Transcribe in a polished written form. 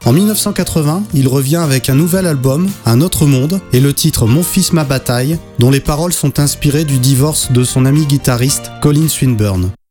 En 1980, il revient avec un nouvel album, Un autre monde, et le titre Mon fils ma bataille, dont les paroles sont inspirées du divorce de son ami guitariste Colin Swinburne.